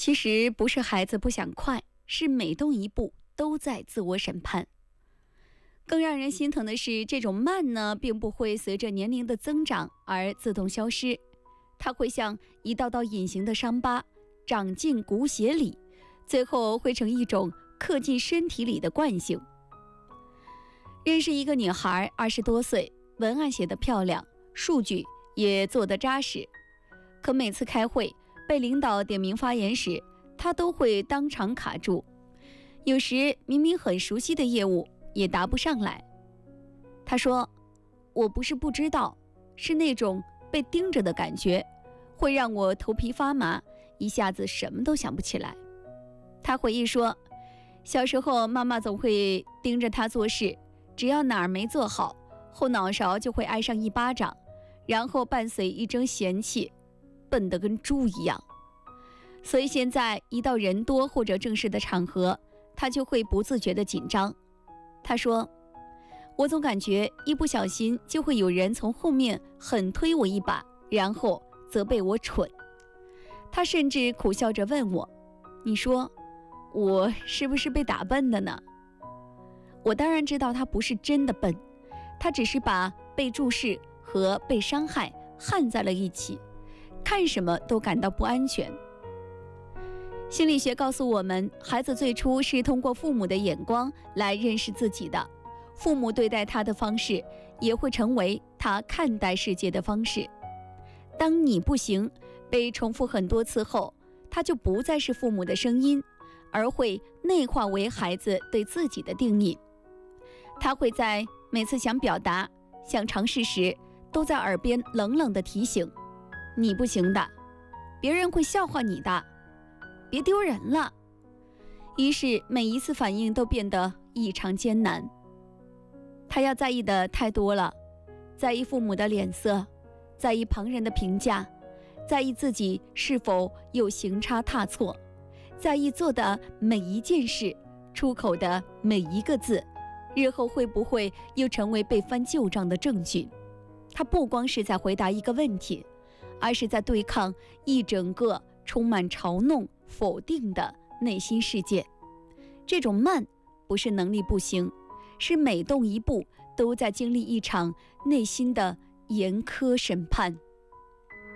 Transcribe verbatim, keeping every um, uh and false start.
其实不是孩子不想快，是每动一步都在自我审判。更让人心疼的是，这种慢呢，并不会随着年龄的增长而自动消失，它会像一道道隐形的伤疤，长进骨血里，最后会成一种刻进身体里的惯性。认识一个女孩，二十多岁，文案写得漂亮，数据也做得扎实，可每次开会被领导点名发言时，她都会当场卡住，有时明明很熟悉的业务也答不上来。她说，我不是不知道，是那种被盯着的感觉会让我头皮发麻，一下子什么都想不起来。她回忆说，小时候妈妈总会盯着她做事，只要哪儿没做好，后脑勺就会挨上一巴掌，然后伴随一声嫌弃，笨得跟猪一样。所以现在一到人多或者正式的场合，她就会不自觉地紧张。她说，我总感觉一不小心就会有人从后面狠推我一把，然后责备我蠢。她甚至苦笑着问我，你说我是不是被打笨的呢？我当然知道她不是真的笨，她只是把被注视和被伤害焊在了一起，看什么都感到不安全。心理学告诉我们，孩子最初是通过父母的眼光来认识自己的，父母对待他的方式也会成为他看待世界的方式。当你不行被重复很多次后，他就不再是父母的声音，而会内化为孩子对自己的定义。他会在每次想表达、想尝试时，都在耳边冷冷地提醒，你不行的，别人会笑话你的，别丢人了。于是每一次反应都变得异常艰难。他要在意的太多了，在意父母的脸色，在意旁人的评价，在意自己是否有行差踏错，在意做的每一件事，出口的每一个字，日后会不会又成为被翻旧账的证据。他不光是在回答一个问题，而是在对抗一整个充满嘲弄、否定的内心世界。这种慢不是能力不行，是每动一步都在经历一场内心的严苛审判。